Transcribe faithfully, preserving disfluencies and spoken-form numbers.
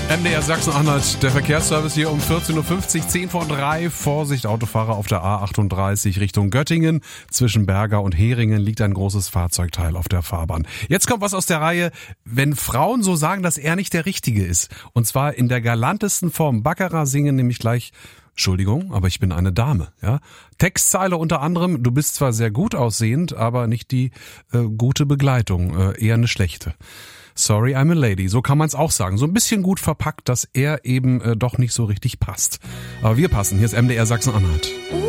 M D R Sachsen-Anhalt, der Verkehrsservice hier um vierzehn Uhr fünfzig, zehn vor drei. Vorsicht, Autofahrer auf der A achtunddreißig Richtung Göttingen. Zwischen Berga und Heringen liegt ein großes Fahrzeugteil auf der Fahrbahn. Jetzt kommt was aus der Reihe, wenn Frauen so sagen, dass er nicht der Richtige ist. Und zwar in der galantesten Form. Baccarat singen nämlich gleich: Entschuldigung, aber ich bin eine Dame. Ja? Textzeile unter anderem: Du bist zwar sehr gut aussehend, aber nicht die äh, gute Begleitung, äh, eher eine schlechte. Sorry, I'm a lady. So kann man es auch sagen. So ein bisschen gut verpackt, dass er eben äh, doch nicht so richtig passt. Aber wir passen. Hier ist M D R Sachsen-Anhalt.